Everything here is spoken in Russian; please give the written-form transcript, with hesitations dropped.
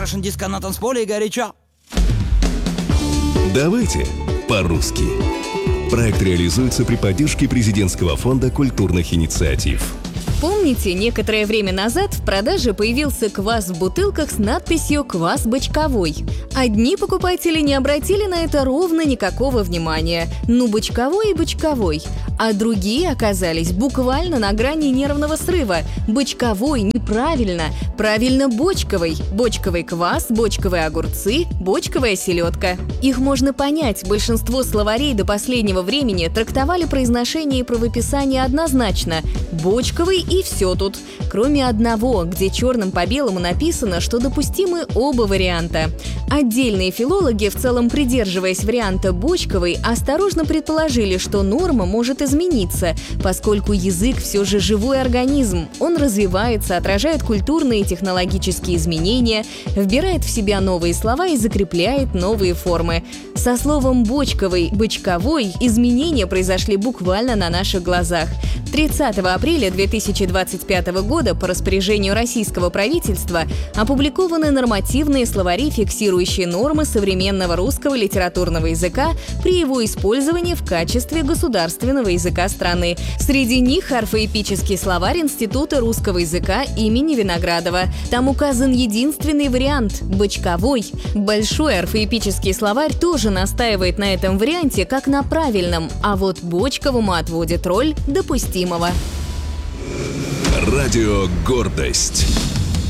Russian диско на танцполе и горячо. Давайте по-русски. Проект реализуется при поддержке Президентского фонда культурных инициатив. Помните, некоторое время назад в продаже появился квас в бутылках с надписью «Квас бочковой». Одни покупатели не обратили на это ровно никакого внимания. Ну, бочковой и бочковой. А другие оказались буквально на грани нервного срыва. Бочковой неправильно. Правильно бочковый. Бочковый квас, бочковые огурцы, бочковая селедка. Их можно понять. Большинство словарей до последнего времени трактовали произношение и правописание однозначно. Бочковый и все тут. Кроме одного, где черным по белому написано, что допустимы оба варианта. Отдельные филологи, в целом придерживаясь варианта бочковый, осторожно предположили, что норма может измениться, поскольку язык все же живой организм. Он развивается, отражает культурные и технологические изменения, вбирает в себя новые слова и закрепляет новые формы. Со словом «бочковый», «бочковой» изменения произошли буквально на наших глазах. 30 апреля 2025 года по распоряжению российского правительства опубликованы нормативные словари, фиксирующие нормы современного русского литературного языка при его использовании в качестве государственного языка страны. Среди них орфоэпический словарь Института русского языка имени Виноградова. Там указан единственный вариант – бочковой. Большой орфоэпический словарь тоже настаивает на этом варианте как на правильном, а вот бочковому отводит роль допустимого. Радио «Гордость».